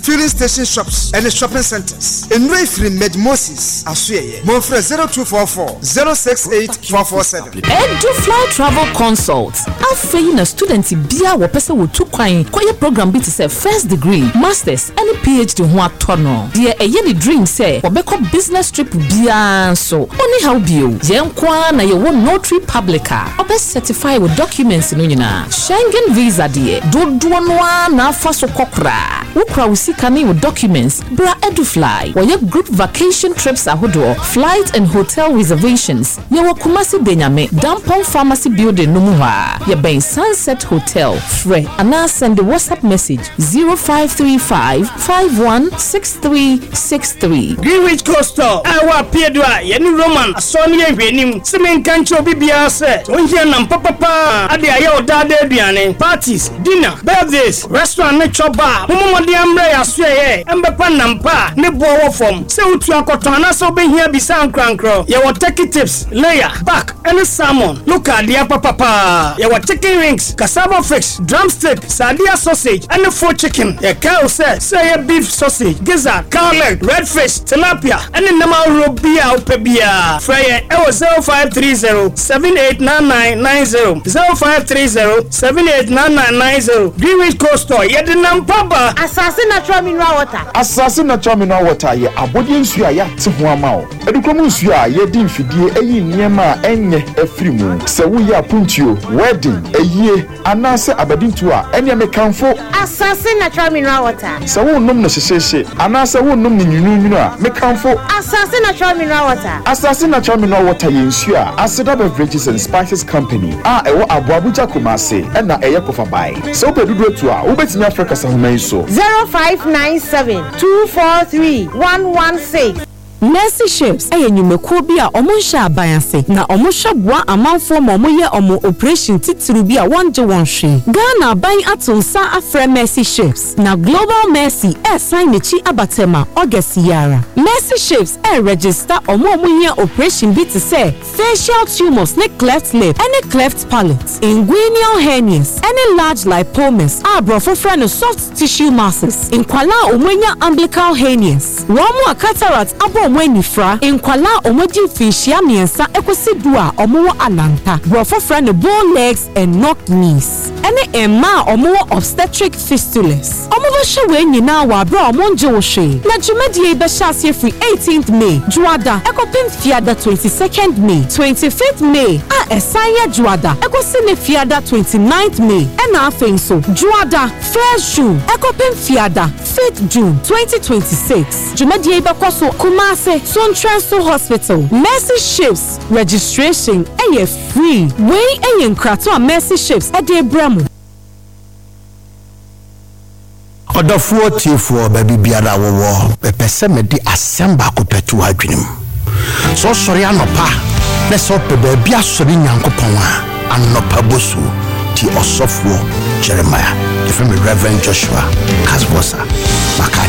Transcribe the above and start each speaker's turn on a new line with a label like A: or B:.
A: filling station shops, and shopping centers. In Rayfree Med Moses, Asuye, Monfre 0244 068 447.
B: Edufly Travel Consults. Afei na student bia wo pese wo tu kwan koye program bi to say first degree, masters, and PhD ho atono. De eye ni dream say obeko business trip bia so. Oni how bio. Yenkwa na ye wo notary publica. Obe certify with documents no nyina. Schengen visa de dodo no na afa so kokra. Ukra usika ni with documents. Bra Edufly. Wo ye group vacation trips ahodo, flight and hotel reservations. Ye wo Kumasi Benyame, Dampon Pharmacy Building no mu ha. Ye ben Sunset Hotel. Free ana send the WhatsApp message 0535 516363.
C: Greenwich Coastal. Awa Piedwa, Yeni Roman, Sony Venim, Simen Cancho Bibia set. Onjian Papa, Adi Ayo Dade Biane, parties, dinner, birthdays, restaurant, nature bar, Mumadi Ambre Asway, Embepan Nampa, Nebo from, Seutua Kotana, so be here beside Crankro. You will take tips, layer, back, and salmon. Look at the papa. You will chicken rings, cassava fish, drumstick, sardia sausage, and the 4 chicken. A cow says, say a beef sausage, gizzard, cow leg, red fish, tilapia, and the Nama Robia Pebia. Fryer, 0530 789990 0530 789990. Greenwich Coastal, yet the Nampaba.
D: Assassin natural mineral water.
E: Assassin natural mineral water, ye abodian suya Tihuamao. Educamus suya, ye dim fidie, a niema, enye, a free moon. Sawuya puntio, wedding, a year, anase abadintua, any mekanfo.
D: Assassin natural mineral water.
E: Sawu num necessary, anasa won num ninuna, mekanfo.
D: Assassin natural mineral water.
E: Assassin natural mineral water yensua, Aseda Beverages and Spices Company. Ewa Abuabuja Kumase, and na eya kofa bai. So pedudo tua, ubeti Africa sahumenso.
D: 0597 243 116.
F: Mercy Ships nyumekuo bi a omonsha abayanse na omosha bua amanfo ma omoye omo operation titiru bi a wonje wonhwe Ghana ban atonsa afre Mercy Ships na Global Mercy sign nechi abatema August yara Mercy Ships register omoye operation bi to say facial tumors ne cleft lip any cleft palate inguinal hernias any large lipomas abrofo friend of soft tissue masses inkwala omenya umbilical hernias romo cataract abo omweni fra inkwala omodi fishia miensa ekosidua omo alanta brofo friend bone legs and knock knees ene emma omo obstetric fistulas omo ba hwe nyina wa bra omo nje wo hwe na jumadi be shase free 18th May juada ekopim fiada 22nd May 25th May esanya juada ekosine fiada 29th May ena afenso juada 1st June ekopim fiada 5th June 2026 jumadi be koso Kumase Suntraso Hospital Mercy Ships registration free way krato Mercy Ships Bremo
G: Odafuo tifo baby biara wo pepese medi asemba kopetu adwenem so sori anopa na so pe baby asori nyankopon a anopa bosu ti osofuo Jeremiah the Reverend Joshua Kasbosa Maka